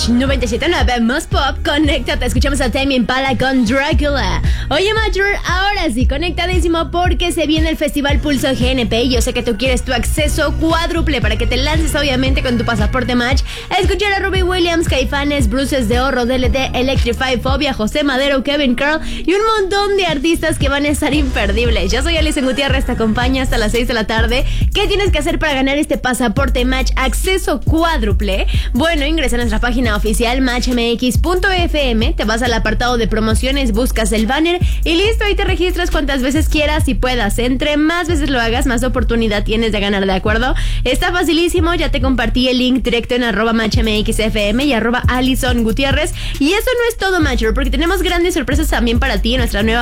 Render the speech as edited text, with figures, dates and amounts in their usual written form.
Match 97.9 Más Pop. Conéctate, escuchamos a Tame Impala con Dracula. Oye, Matcher, ahora sí, conectadísimo porque se viene el Festival Pulso GNP y yo sé que tú quieres tu acceso cuádruple para que te lances obviamente con tu pasaporte Match a escuchar a Robbie Williams, Caifanes, Bruces de Oro, DLD, Electrify, Fobia, José Madero, Kevin Carl y un montón de artistas que van a estar imperdibles. Yo soy Alison Gutiérrez, te acompaño hasta las 6 de la tarde. ¿Qué tienes que hacer para ganar este pasaporte Match acceso cuádruple? Bueno, ingresa a nuestra página oficial matchmx.fm, te vas al apartado de promociones, buscas el banner y listo, ahí te registras cuantas veces quieras y puedas. Entre más veces lo hagas, más oportunidad tienes de ganar, ¿de acuerdo? Está facilísimo, ya te compartí el link directo en @matchmxfm y @Alison Gutiérrez. Y eso no es todo, Matcher, porque tenemos grandes sorpresas también para ti en nuestra nueva